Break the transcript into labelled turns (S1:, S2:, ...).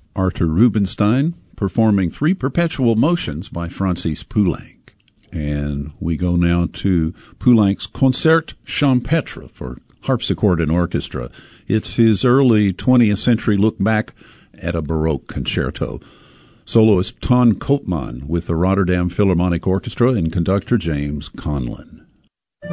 S1: Arthur Rubinstein performing Three Perpetual Motions by Francis Poulenc. And we go now to Poulenc's Concert Champêtre for harpsichord and orchestra. It's his early 20th century look back at a Baroque concerto. Soloist Ton Koopman with the Rotterdam Philharmonic Orchestra and conductor James Conlon.